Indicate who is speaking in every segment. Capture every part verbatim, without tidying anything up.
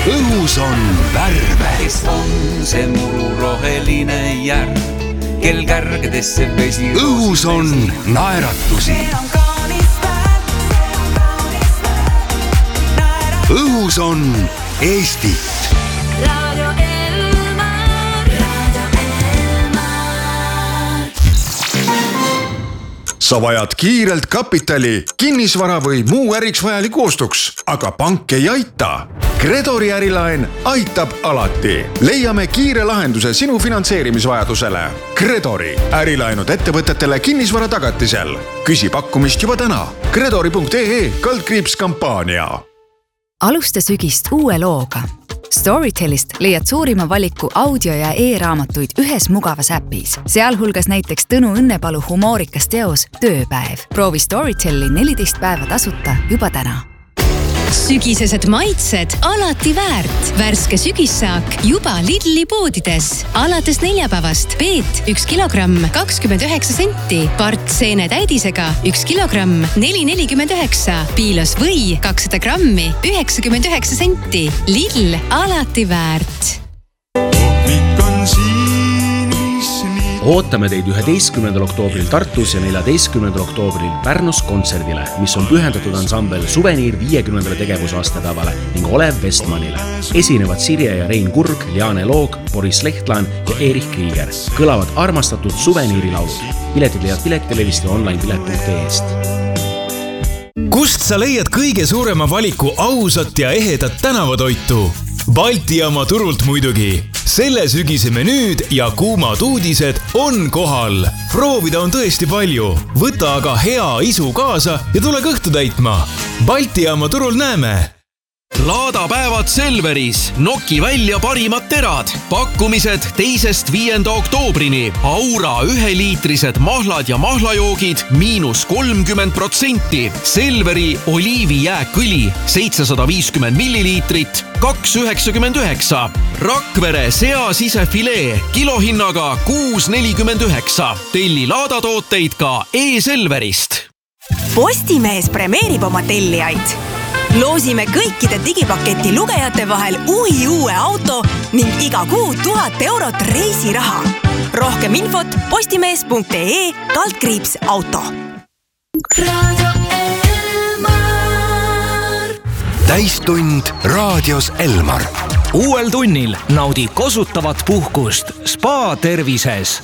Speaker 1: õhus on värve.
Speaker 2: Kes on see mururoheline järv, kel kärgedesse vesi.
Speaker 1: Õhus on naeratusi. Õhus on Eestit.
Speaker 3: Radio Elmar, Radio Elmar.
Speaker 1: Sa vajad kiirelt kapitali, kinnisvara või muu äriks vajaliku ostuks, aga pank ei aita. Credori ärilaen aitab alati. Leiame kiire lahenduse sinu finantseerimisvajadusele. Credori ärilaenud ettevõtetele kinnisvara tagatisel. Küsi pakkumist juba täna. Credori punkt ee kaldkriips kampaania.
Speaker 4: Alusta sügist uue looga. Storytelist leiad suurima valiku audio- ja e-raamatuid ühes mugavas äpis. Sealhulgas näiteks Tõnu Õnnepalu humoorikas teos Tööpäev. Proovi Storytelli neliteist päeva tasuta juba täna.
Speaker 5: Sügisesed maitsed alati väärt. Värske sügissaak juba Lidli poodides. Alates neljapäevast peet üks kilogramm kakskümmend üheksa senti. Part seene täidisega üks kilogramm neli nelikümmend üheksa. Piilos või kakssada grammi üheksakümmend üheksa senti. Lidl alati väärt.
Speaker 6: Ootame teid üheteistkümnendal oktoobril Tartus ja neljateistkümnendal oktoobril Pärnus kontserdile, mis on pühendatud ansambel Suveniir viiekümnendale tegevusaastapäevale ning Olev Vestmanile. Esinevad Sirje ja Rein Kurg, Liane Loog, Boris Lehtlaan ja Erich Krieger. Kõlavad armastatud Suveniiri laulud. Piletid leiad Piletilevist ja online pilet punkt ee-st.
Speaker 7: Kust sa leiad kõige suurema valiku ausat ja ehedat tänavatoitu? Balti jaama turult muidugi. Selle sügise menüüd ja kuumad uudised on kohal. Proovida on tõesti palju. Võta aga hea isu kaasa ja tule kõhtu täitma. Balti jaama turul näeme.
Speaker 8: Laadapäevad Selveris. Noki välja parimad terad. Pakkumised teisest viienda oktoobrini. Aura üheliitrised mahlad ja mahlajoogid miinus kolmkümmend protsenti. Selveri oliivijääkõli seitsesada viiskümmend milliliitrit, kaks üheksakümmend üheksa. Rakvere seasisefilee kilohinnaga kuus nelikümmend üheksa. Telli laadatooteid ka e-Selverist.
Speaker 9: Postimees premeerib oma tellijaid. Loosime kõikide digipaketi lugejate vahel uhi uue auto ning iga kuu tuhat eurot reisiraha. Rohkem infot postimees punkt ee kaldkriips auto.
Speaker 3: Radio Elmar.
Speaker 1: Täistund raadios Elmar.
Speaker 10: Uuel tunnil naudi kosutavat puhkust Spa tervises.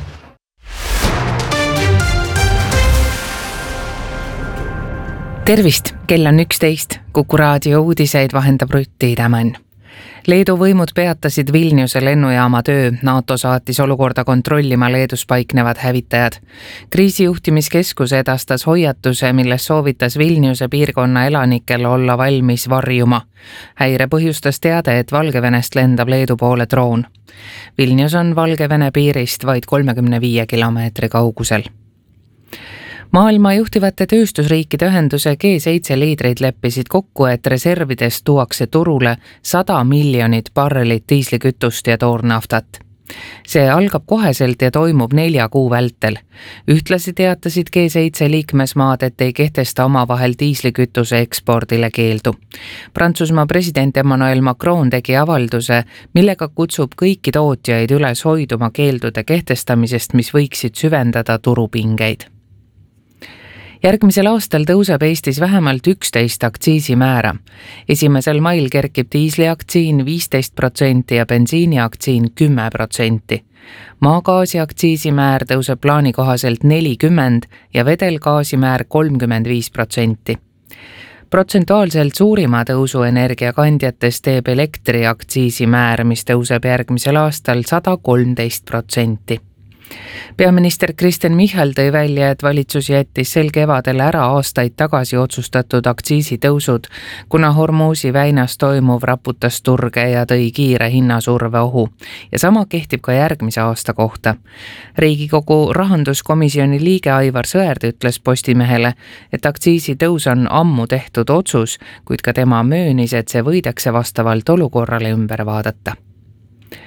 Speaker 11: Tervist, kell on üksteist. Kuku raadio uudiseid vahendab Rutti Tämän. Leedu võimud peatasid Vilniuse lennujaama töö. NATO saatis olukorda kontrollima Leedus paiknevad hävitajad. Kriisijuhtimiskeskus edastas hoiatuse, milles soovitas Vilniuse piirkonna elanikel olla valmis varjuma. Häire põhjustas teade, et Valgevenest lendab Leedu poole droon. Vilnius on Valgevene piirist vaid kolmekümne viie kilomeetri kaugusel. Maailma juhtivate tööstusriikide ühenduse G seitse liidrid leppisid kokku, et reservidest tuuakse turule sada miljonit barrelit diislikütust ja toornaftat. See algab koheselt ja toimub nelja kuu vältel. Ühtlasi teatasid G seitse liikmesmaad, et ei kehtesta omavahel diislikütuse ekspordile keeldu. Prantsusmaa president Emmanuel Macron tegi avalduse, millega kutsub kõiki tootjaid üles hoiduma keeldude kehtestamisest, mis võiksid süvendada turupingeid. Järgmisel aastal tõuseb Eestis vähemalt üksteist aktsiisimäära. Esimesel mail kerkib diisliaktsiin viisteist protsenti ja bensiiniaktsiin kümme protsenti. Maagaasi aktsiisimäär tõuseb plaani kohaselt nelikümmend ja vedelgaasimäär kolmkümmend viis protsenti. Protsentuaalselt suurima tõusu energiakandjates teeb elektri aktsiisimäär, mis tõuseb järgmisel aastal sada kolmteist protsenti. Peaminister Kristen Michal tõi välja, et valitsus jättis sel kevadel ära aastaid tagasi otsustatud aktsiisitõusud, kuna Hormuzi väinas toimuv raputas turge ja tõi kiire hinnasurve ohu. Ja sama kehtib ka järgmise aasta kohta. Riigikogu rahanduskomisjoni liige Aivar Sõerd ütles Postimehele, et aktsiisitõus on ammu tehtud otsus, kuid ka tema möönis, et see võidakse vastavalt olukorrale ümber vaadata.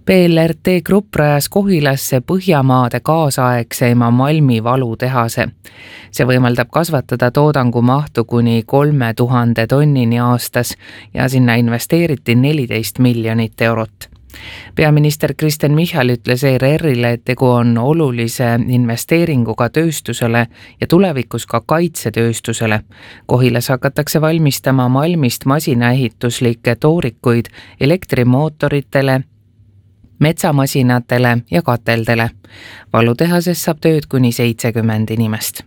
Speaker 11: B L R T Grupp rajas Kohilasse Põhjamaade kaasaegseima Malmi valutehase. See võimaldab kasvatada toodangu mahtu kuni kolme tuhande tonnini aastas ja sinna investeeriti neliteist miljonit eurot. Peaminister Kristen Michal ütles E R R-ile, et tegu on olulise investeeringuga tööstusele ja tulevikus ka kaitsetööstusele. Kohilas hakatakse valmistama Malmist masinaehituslikke toorikuid elektrimootoritele, metsamasinatele ja kateldele. Valutehases saab tööd kuni seitsekümmend inimest.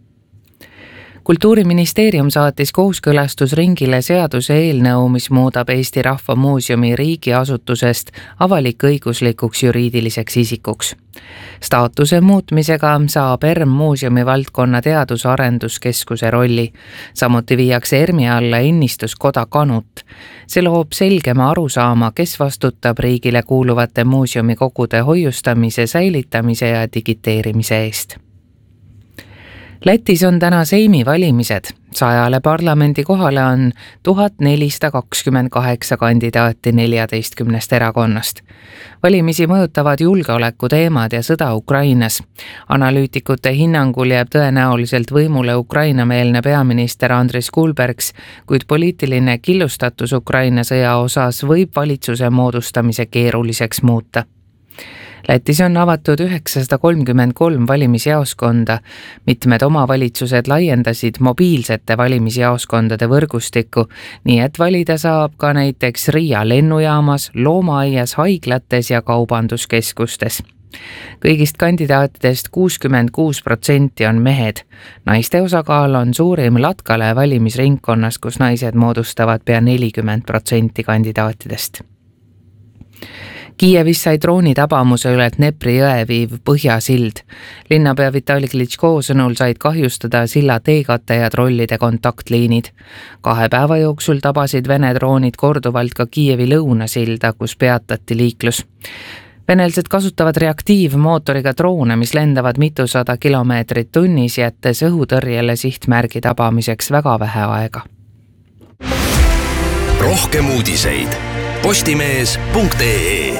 Speaker 11: Kultuuriministeerium saatis kooskõlastusringile seaduse eelnõu, mis muudab Eesti Rahva Muuseumi riigiasutusest avalik-õiguslikuks juriidiliseks isikuks. Staatuse muutmisega saab E R M muuseumi valdkonna teadus-arenduskeskuse rolli. Samuti viiakse E R M-i alla ennistuskoda Kanut. See loob selgema arusaama, kes vastutab riigile kuuluvate muuseumikogude hoiustamise, säilitamise ja digiteerimise eest. Lätis on täna Seimi valimised. Sajale parlamendi kohale on tuhat nelisada kakskümmend kaheksa kandidaati neljateistkümnest erakonnast. Valimisi mõjutavad julgeoleku teemad ja sõda Ukrainas. Analüütikute hinnangul jääb tõenäoliselt võimule Ukraina-meelne peaminister Andris Kulbergs, kuid poliitiline killustatus Ukraina sõja osas võib valitsuse moodustamise keeruliseks muuta. Lätis on avatud üheksasada kolmkümmend kolm valimisjaoskonda. Mitmed omavalitsused laiendasid mobiilsete valimisjaoskondade võrgustikku, nii et valida saab ka näiteks Riia lennujaamas, loomaaias, haiglates ja kaubanduskeskustes. Kõigist kandidaatidest kuuskümmend kuus protsenti on mehed. Naiste osakaal on suurim Latkale valimisringkonnas, kus naised moodustavad pea nelikümmend protsenti kandidaatidest. Kiievis sai drooni tabamuse üle Dnepri jõe viiv Põhjasild. Linnapea Vitali Klitschko sõnul said kahjustada silla teekate ja trollide kontaktliinid. Kahe päeva jooksul tabasid Vene droonid korduvalt ka Kiievi lõunasilda, kus peatati liiklus. Venelsed kasutavad reaktiivmootoriga droone, mis lendavad mitusada kilomeetrit tunnis, jättes õhutõrjele sihtmärgi tabamiseks väga vähe aega.
Speaker 8: Rohkem uudiseid postimees punkt ee.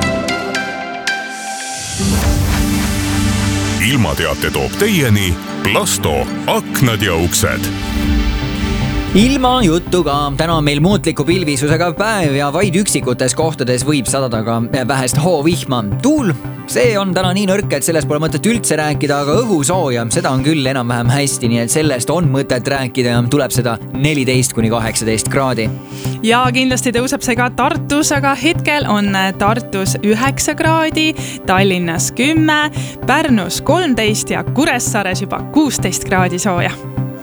Speaker 12: Ilmateate toob teieni Plasto aknad ja uksed.
Speaker 13: Ilma jutuga, täna on meil muutliku pilvisusega päev ja vaid üksikutes kohtades võib sadada ka vähest hoovihma. Tuul, see on täna nii nõrk, et sellest pole mõtet üldse rääkida, aga õhusooja, seda on küll enam-vähem hästi, nii et sellest on mõtet rääkida ja tuleb seda neliteist kuni kaheksateist kraadi.
Speaker 14: Ja kindlasti tõuseb see ka Tartus, aga hetkel on Tartus üheksa kraadi, Tallinnas kümme, Pärnus kolmteist ja Kuressaares juba kuusteist kraadi sooja.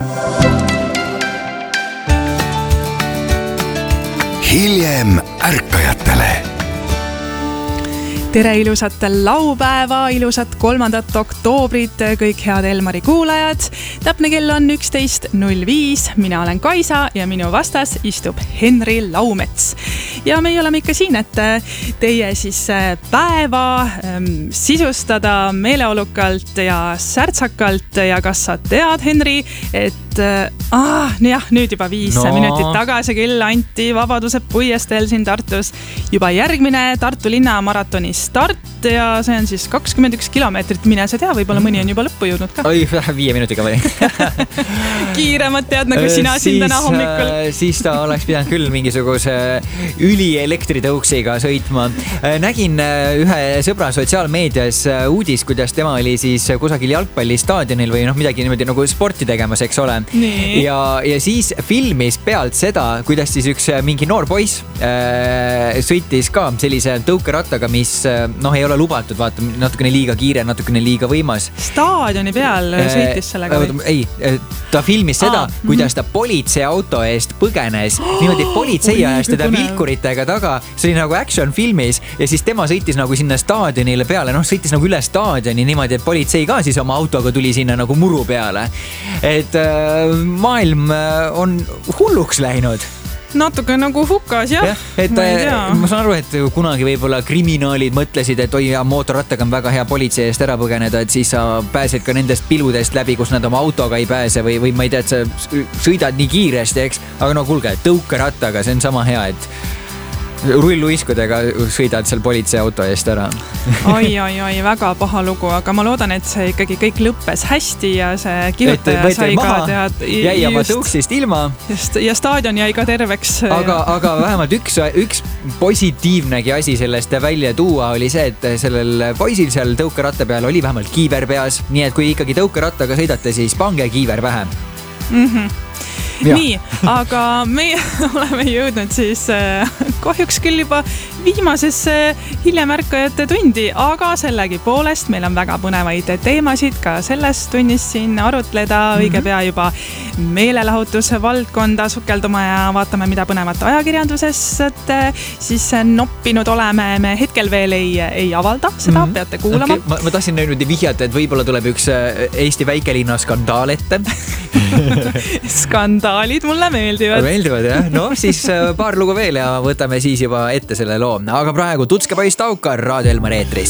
Speaker 12: Hiljem ärkajatele.
Speaker 14: Tere ilusat laupäeva, ilusat kolmandat oktoobrit, kõik head Elmari kuulajad. Täpne kell on üksteist null viis, mina olen Kaisa ja minu vastas istub Henri Laumets. Ja me oleme ikka siin, et teie siis päeva ähm, sisustada meeleolukalt ja särtsakalt ja kas sa tead, Henri, et ah, jah, nüüd juba viis no. minutit tagasi küll anti Vabaduse puiesteel siin Tartus juba järgmine Tartu linna maratoni start ja see on siis kakskümmend üks kilomeetrit, mine sa tea, võib-olla mõni on juba lõppu jõudnud ka.
Speaker 13: Oi, viie minutiga või?
Speaker 14: Kiiremad tead, nagu sina siin täna hommikul.
Speaker 13: Siis ta oleks pidanud küll mingisuguse üli elektritõuksiga sõitma. Nägin ühe sõbra sotsiaalmeedias uudis, kuidas tema oli siis kusagil jalgpallistaadionil või noh, midagi niimoodi nagu sporti tegemas, eks ole. Ja, ja siis filmis pealt seda, kuidas siis üks mingi noor poiss äh, sõitis ka sellise tõukerattaga, mis noh, ei ole lubatud, vaata, natukene liiga kiire, natukene liiga võimas.
Speaker 14: Staadioni peal sõitis sellega või?
Speaker 13: Ei, ta filmis seda, Aa, kuidas ta politseiauto eest põgenes. Niimoodi politsei ajas teda vilkuritega taga. See oli nagu action filmis ja siis tema sõitis nagu sinna staadionile peale. Noh, sõitis nagu üle staadioni niimoodi, et politsei ka siis oma autoga tuli sinna nagu muru peale. Et äh, maailm on hulluks läinud.
Speaker 14: Natuke nagu hukas, jah.
Speaker 13: Ja, et ma, ma saan aru, et kunagi võib-olla kriminaalid mõtlesid, et oi, mootorrattaga on väga hea politsei eest ära põgeneda, et siis sa pääsed ka nendest piludest läbi, kus nad oma autoga ei pääse või, või ma ei tea, et sa sõidad nii kiiresti, eks? Aga no kuulge, tõukerattaga, see on sama hea, et rulluiskudega sõidad seal politsei auto eest ära.
Speaker 14: oi, oi, oi, väga paha lugu, aga ma loodan, et see ikkagi kõik lõppes hästi ja see kihutaja sai ka tead.
Speaker 13: Jäi oma tõuksist ilma.
Speaker 14: Just, ja staadion jäi ka terveks.
Speaker 13: Aga, aga vähemalt üks, üks positiivnegi asi sellest välja tuua oli see, et sellel poisil seal tõukeratta peal oli vähemalt kiiver peas. Nii et kui ikkagi tõukerattaga sõidate, siis pange kiiver pähe.
Speaker 14: Mhm. Ja. Nii, aga me oleme jõudnud siis äh, kahjuks küll juba viimasesse hiljemärkajate tundi, aga sellegi poolest meil on väga põnevaid teemasid ka selles tunnis siin arutleda. Mm-hmm. Õige pea juba meelelahutuse valdkonda sukelduma ja vaatame, mida põnevat ajakirjanduses et, siis noppinud oleme. Me hetkel veel ei, ei avalda, seda mm-hmm. peate kuulama.
Speaker 13: Okay. Ma, ma tahtsin nüüd vihjata, et võib-olla tuleb üks Eesti väikelinna skandaal ette.
Speaker 14: Skandaalid mulle meeldivad.
Speaker 13: Meeldivad, jah. No siis paar lugu veel ja võtame siis juba ette selle loo. Aga praegu Tutske poiss Taukar Raadio Elmar eetris.